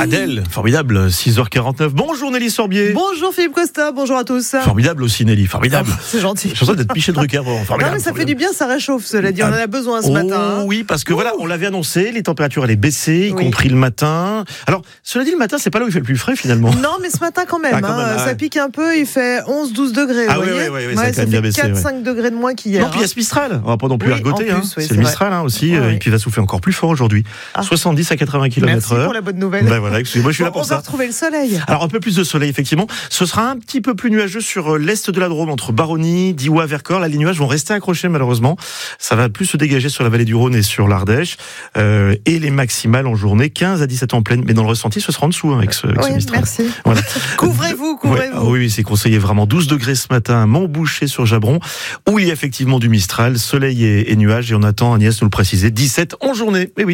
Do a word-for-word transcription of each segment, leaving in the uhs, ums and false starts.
Adèle, formidable, six heures quarante-neuf. Bonjour Nelly Sorbier. Bonjour Philippe Costa, bonjour à tous. Formidable aussi Nelly, formidable. Ah, c'est gentil. Je suis en train d'être piché de Drucker. Bon, formidable, non mais ça formidable. fait du bien, ça réchauffe, cela dit, on en a besoin ce oh, matin. Hein. Oui, parce que Ouh. voilà, on l'avait annoncé, les températures allaient baisser, y oui. compris le matin. Alors, cela dit, le matin, c'est pas là où il fait le plus frais finalement. Non, mais ce matin quand même, ah, quand même hein, ah, ça ouais. pique un peu, il fait onze douze degrés. Ah vous oui, voyez oui, oui, oui, ouais, ça a quand même bien baissé. quatre cinq degrés de moins qu'hier. Non, puis il y a ce Mistral, on va pas non plus oui, ergoter, plus, hein. oui, c'est, c'est le Mistral hein, aussi, ouais, et puis il va souffler encore plus fort aujourd'hui. Ah. soixante-dix à quatre-vingts kilomètres heure. Merci pour la bonne nouvelle. Ben voilà, excusez-moi, je suis bon, là pour on ça. On va retrouver le soleil. Alors un peu plus de soleil effectivement. Ce sera un petit peu plus nuageux sur l'est de la Drôme, entre Baronnie, Diois, Vercors. Là, les nuages vont rester accrochés malheureusement. Ça va plus se dégager sur la vallée du Rhône et sur l'Ardèche. Euh, et les maximales en journée, quinze à dix-sept en pleine. Mais dans le ressenti, ce sera en dessous hein, avec ce, avec oui, ce Mistral. Merci. Voilà. couvrez-vous, couvrez-vous. Ouais, oui, c'est conseillé vraiment. douze degrés ce matin à Montboucher sur Jabron, où il y a effectivement du Mistral, soleil et, et nuages. Et on attend, Agnès nous le préciser, dix-sept en journée. Mais oui.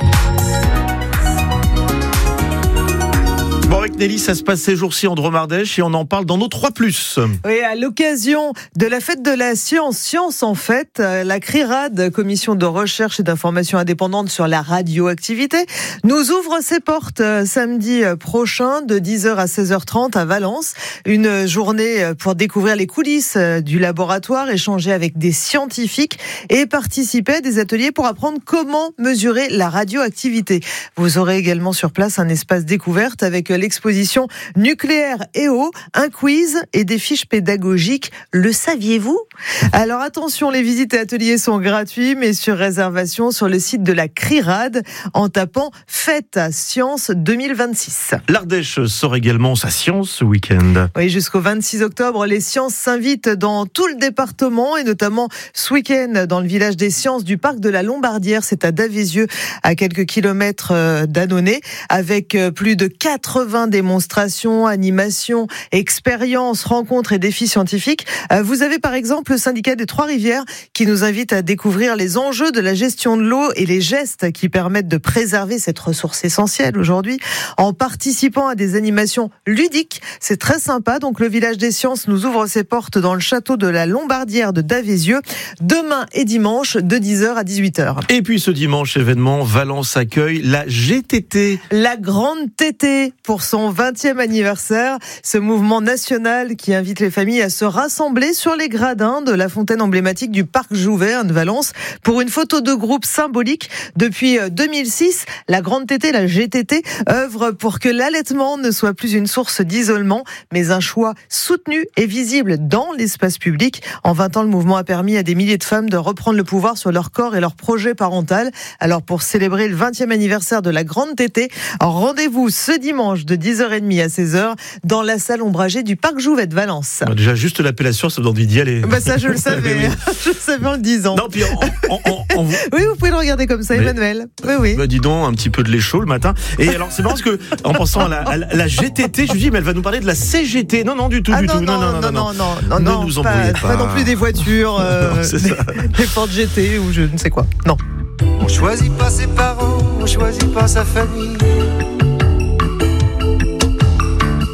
Bon, avec Nelly, ça se passe ces jours-ci en Drôme-Ardèche et on en parle dans nos trois plus. Oui, à l'occasion de la fête de la science, Science en fait, la C R I R A D, Commission de recherche et d'information indépendante sur la radioactivité, nous ouvre ses portes samedi prochain de dix heures à seize heures trente à Valence. Une journée pour découvrir les coulisses du laboratoire, échanger avec des scientifiques et participer à des ateliers pour apprendre comment mesurer la radioactivité. Vous aurez également sur place un espace découverte avec l'exposition Nucléaire et eau, un quiz et des fiches pédagogiques. Le saviez-vous ? Alors attention, les visites et ateliers sont gratuits, mais sur réservation sur le site de la C R I R A D en tapant Fête à Science deux mille vingt-six. L'Ardèche sort également sa science ce week-end. Oui, jusqu'au vingt-six octobre, les sciences s'invitent dans tout le département et notamment ce week-end dans le village des sciences du parc de la Lombardière. C'est à Davézieux, à quelques kilomètres d'Annonay, avec plus de quatre-vingts démonstrations, animations, expériences, rencontres et défis scientifiques. Vous avez par exemple le syndicat des Trois-Rivières qui nous invite à découvrir les enjeux de la gestion de l'eau et les gestes qui permettent de préserver cette ressource essentielle aujourd'hui en participant à des animations ludiques. C'est très sympa. Donc le village des sciences nous ouvre ses portes dans le château de la Lombardière de Davézieux demain et dimanche de dix heures à dix-huit heures. Et puis ce dimanche événement, Valence accueille la G T T. La grande T T pour son vingtième anniversaire. Ce mouvement national qui invite les familles à se rassembler sur les gradins de la fontaine emblématique du parc Jouvet de Valence pour une photo de groupe symbolique. Depuis deux mille six, la grande T T, la G T T, œuvre pour que l'allaitement ne soit plus une source d'isolement, mais un choix soutenu et visible dans l'espace public. En vingt ans, le mouvement a permis à des milliers de femmes de reprendre le pouvoir sur leur corps et leur projet parental. Alors pour célébrer le vingtième anniversaire de la grande T T, rendez-vous ce dimanche de dix heures trente à seize heures dans la salle ombragée du parc Jouvet de Valence. Bah déjà, juste l'appellation, ça me donne envie d'y aller. Bah ça, je le savais. oui. Je le savais en le disant. Non, puis on, on, on, on... Oui, vous pouvez le regarder comme ça, mais, Emmanuel. Oui, oui. Bah dis donc, un petit peu de lait chaud le matin. Et alors, c'est marrant parce que, en pensant à la, à la G T T, je me dis, mais elle va nous parler de la C G T. Non, non, du tout, ah, du non, tout. Non, non, non, non, non, non, ne non, nous pas, embrouillez pas. Pas non plus des voitures, euh, non, c'est des, ça. des Ford G T ou je ne sais quoi. Non. On choisit pas ses parents, on choisit pas sa famille.